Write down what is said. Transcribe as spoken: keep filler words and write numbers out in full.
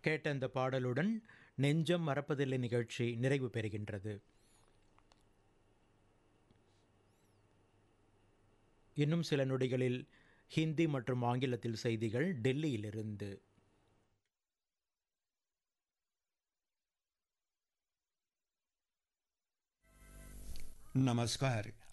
கேட்ட அந்த பாடலுடன் நெஞ்சம் மறப்பதில்லை நிகழ்ச்சி நிறைவு பெறுகின்றது. இன்னும் சில நொடிகளில் ஹிந்தி மற்றும் ஆங்கிலத்தில் செய்திகள் டெல்லியிலிருந்து. नमस्कार।